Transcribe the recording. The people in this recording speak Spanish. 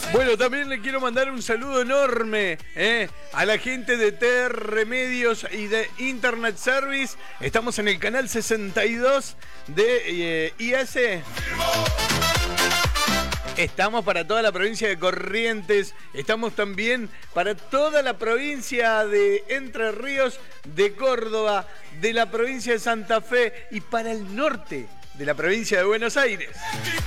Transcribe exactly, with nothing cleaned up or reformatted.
Bueno, también le quiero mandar un saludo enorme ¿eh? a la gente de T R Medios y de Internet Service. Estamos en el canal sesenta y dos de eh, I S. Estamos para toda la provincia de Corrientes, estamos también para toda la provincia de Entre Ríos, de Córdoba, de la provincia de Santa Fe y para el norte de la provincia de Buenos Aires.